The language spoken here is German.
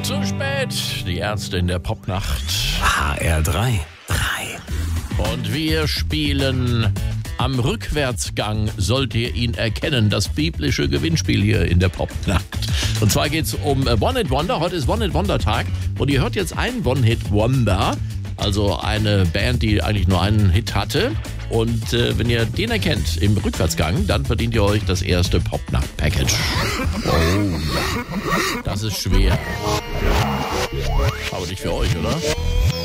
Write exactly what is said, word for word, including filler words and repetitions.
Zu spät, die Ärzte in der Popnacht. H R drei. drei. Und wir spielen am Rückwärtsgang, sollt ihr ihn erkennen, das biblische Gewinnspiel hier in der Popnacht. Und zwar geht es um One-Hit-Wonder. Heute ist One-Hit-Wonder-Tag und ihr hört jetzt einen One-Hit-Wonder, also eine Band, die eigentlich nur einen Hit hatte. Und äh, wenn ihr den erkennt im Rückwärtsgang, dann verdient ihr euch das erste Popnacht-Package. Oh, das ist schwer. Aber nicht für euch, oder?